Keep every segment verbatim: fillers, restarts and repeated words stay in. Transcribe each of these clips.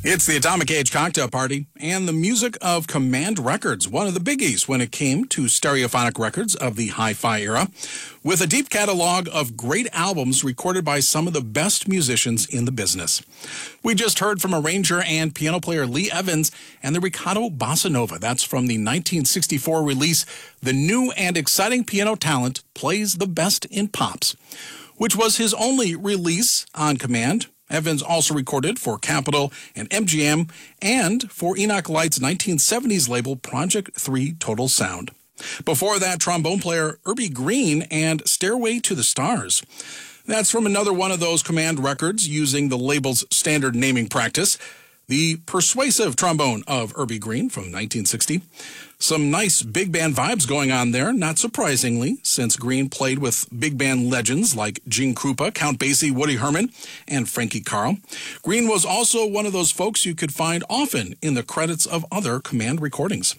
It's the Atomic Age Cocktail Party and the music of Command Records, one of the biggies when it came to stereophonic records of the hi-fi era, with a deep catalog of great albums recorded by some of the best musicians in the business. We just heard from arranger and piano player Lee Evans and the Riccardo Bossa Nova. That's from the nineteen sixty-four release, The New and Exciting Piano Talent Plays the Best in Pops, which was his only release on Command. Evans also recorded for Capitol and M G M and for Enoch Light's nineteen seventies label Project three Total Sound. Before that, trombone player Urbie Green and Stairway to the Stars. That's from another one of those Command records using the label's standard naming practice, the persuasive trombone of Urbie Green from nineteen sixty. Some nice big band vibes going on there, not surprisingly, since Green played with big band legends like Gene Krupa, Count Basie, Woody Herman, and Frankie Carl. Green was also one of those folks you could find often in the credits of other Command recordings.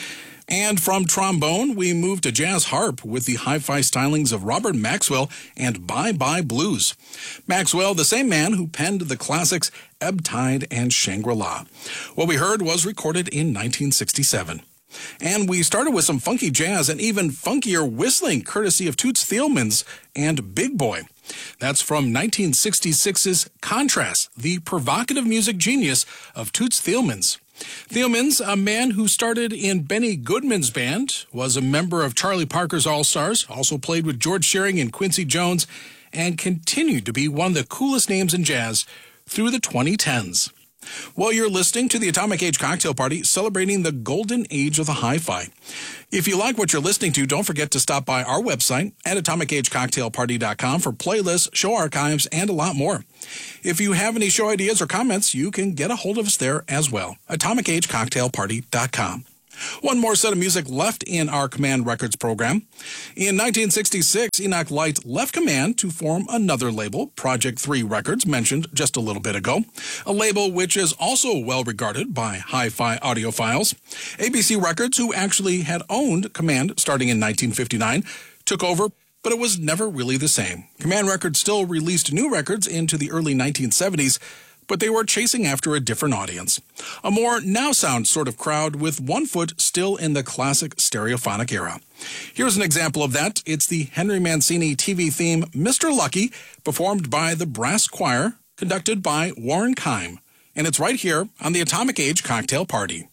And from trombone, we move to jazz harp with the hi-fi stylings of Robert Maxwell and Bye Bye Blues. Maxwell, the same man who penned the classics Ebb Tide and Shangri-La. What we heard was recorded in nineteen sixty-seven. And we started with some funky jazz and even funkier whistling, courtesy of Toots Thielemans and Big Boy. That's from nineteen sixty-six's Contrast, the provocative music genius of Toots Thielemans. Thielemans, a man who started in Benny Goodman's band, was a member of Charlie Parker's All-Stars, also played with George Shearing and Quincy Jones, and continued to be one of the coolest names in jazz through the twenty tens. Well, you're listening to the Atomic Age Cocktail Party, celebrating the golden age of the hi-fi. If you like what you're listening to, don't forget to stop by our website at atomic age cocktail party dot com for playlists, show archives, and a lot more. If you have any show ideas or comments, you can get a hold of us there as well. atomic age cocktail party dot com. One more set of music left in our Command Records program. In nineteen sixty-six, Enoch Light left Command to form another label, Project three Records, mentioned just a little bit ago, a label which is also well regarded by hi-fi audiophiles. A B C Records, who actually had owned Command starting in nineteen fifty-nine, took over, but it was never really the same. Command Records still released new records into the early nineteen seventies, but they were chasing after a different audience. A more now-sound sort of crowd with one foot still in the classic stereophonic era. Here's an example of that. It's the Henry Mancini T V theme, Mister Lucky, performed by the Brass Choir, conducted by Warren Keim. And it's right here on the Atomic Age Cocktail Party.